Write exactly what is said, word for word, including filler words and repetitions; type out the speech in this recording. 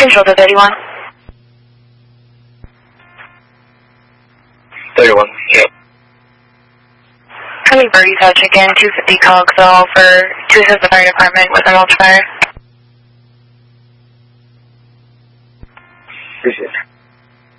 Control to thirty-one. thirty-one, yeah. Copy, Birdie Tower, chicken, two fifty Cogswell for to assist the fire department with an ultra fire.